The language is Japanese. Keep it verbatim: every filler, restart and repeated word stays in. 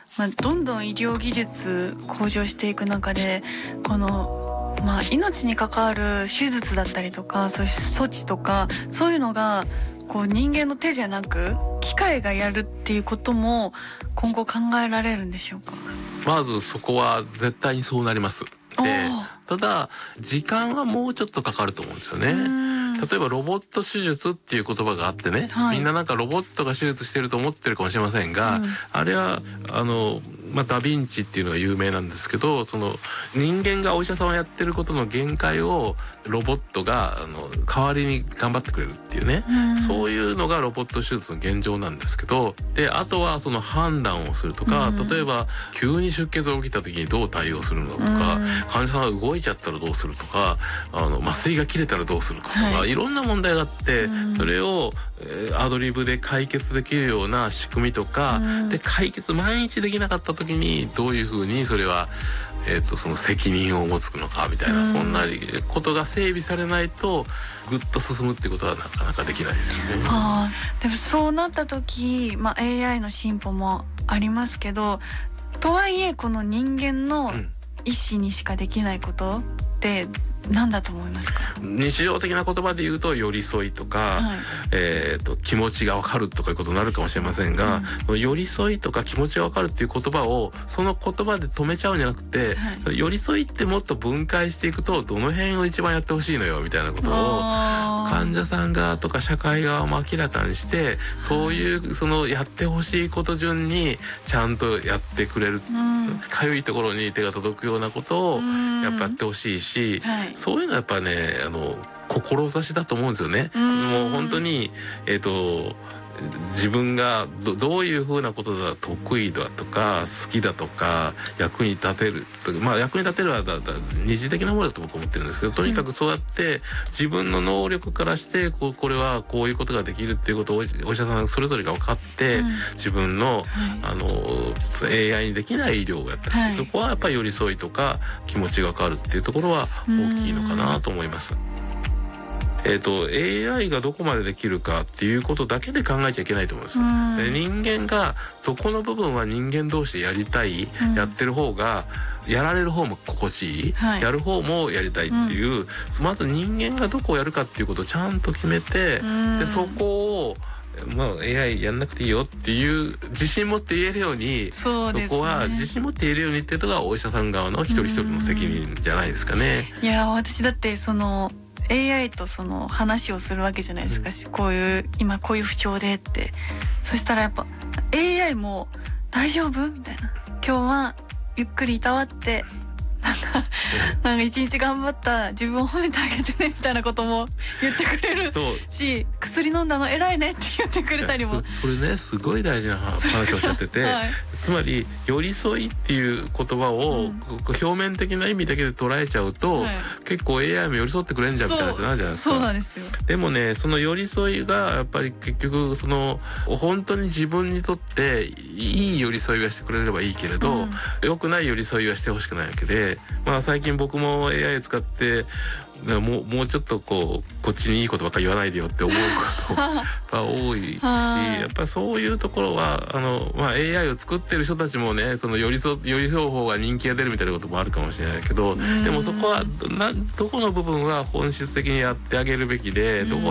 まあ、どんどん医療技術向上していく中でこの、まあ、命に関わる手術だったりとかそういう措置とかそういうのがこう人間の手じゃなく機械がやるっていうことも今後考えられるんでしょうか。 まずそこは絶対にそうなります。でただ時間はもうちょっとかかると思うんですよね。例えばロボット手術っていう言葉があってね、はい、みんななんかロボットが手術してると思ってるかもしれませんが、うん、あれはあの、まあ、ダヴィンチっていうのが有名なんですけど、その人間がお医者さんをやってることの限界をロボットがあの代わりに頑張ってくれるっていうね、うん、そういうのがロボット手術の現状なんですけど、であとはその判断をするとか、うん、例えば急に出血が起きた時にどう対応するのとか、うん、患者さんが動いちゃったらどうするとか、あの麻酔が切れたらどうするかとか、はい、いろんな問題があって、うん、それを、えー、アドリブで解決できるような仕組みとか、うん、で解決毎日できなかった時にどういうふうにそれは、えー、とその責任を持つのかみたいな、うん、そんなことが整備されないとぐっと進むってことはなかなかできないですよね。 はあ、でもそうなった時、まあ、エーアイ の進歩もありますけど、とはいえこの人間の意思にしかできないことって何だと思いますか？ 日常的な言葉で言うと寄り添いとか、はい、えー、と気持ちが分かるとかいうことになるかもしれませんが、うん、その寄り添いとか気持ちが分かるっていう言葉をその言葉で止めちゃうんじゃなくて、はい、寄り添いってもっと分解していくとどの辺を一番やってほしいのよみたいなことを患者さん側とか社会側も明らかにして、そういうそのやってほしいこと順にちゃんとやってくれる、かゆ、うん、いところに手が届くようなことをやっぱやってほしいし、はい、そういうのはやっぱね、あの志だと思うんですよね。うもう本当に、えーと自分が ど, どういうふうなことが得意だとか好きだとか役に立てる、まあ役に立てるはだだ二次的なものだと僕は思ってるんですけど、とにかくそうやって自分の能力からしてこうこれはこういうことができるっていうことをお医者さんそれぞれが分かって、うん、自分の、はい、あの エーアイ にできない医療をやってる、はい、そこはやっぱり寄り添いとか気持ちが分かるっていうところは大きいのかなと思います。えーと、エーアイ がどこまでできるかっていうことだけで考えちゃいけないと思います。で人間がそこの部分は人間同士でやりたい、うん、やってる方がやられる方も心地いい、はい、やる方もやりたいっていう、うん、まず人間がどこをやるかっていうことをちゃんと決めて、でそこをまあ、エーアイ やんなくていいよっていう自信持って言えるように、 そ, うです、ね、そこは自信持って言えるようにっていうのがお医者さん側の一人一人の責任じゃないですかね。 いや私だってそのエーアイ とその話をするわけじゃないですか、うん、こういう今こういう不調でって、そしたらやっぱ エーアイ も大丈夫みたいな、今日はゆっくりいたわってなんかなんか一日頑張った自分を褒めてあげてねみたいなことも言ってくれるし、薬飲んだの偉いねって言ってくれたりも、 これねすごい大事な話をおっしゃってて、はい、つまり寄り添いっていう言葉を、うん、表面的な意味だけで捉えちゃうと、はい、結構 エーアイ も寄り添ってくれんじゃんみたいな話になるじゃないですか。 そうなんですよ。 でもねその寄り添いがやっぱり結局その本当に自分にとっていい寄り添いがしてくれればいいけれど、うん、良くない寄り添いはしてほしくないわけで、まあ最近僕も エーアイ を使ってもう、もうちょっとこうこっちにいいことばっかり言わないでよって思うことが多いしやっぱりそういうところはあの、まあ、エーアイ を作ってる人たちもねその寄り添寄り添う方が人気が出るみたいなこともあるかもしれないけど、でもそこはなどこの部分は本質的にやってあげるべきで、どこ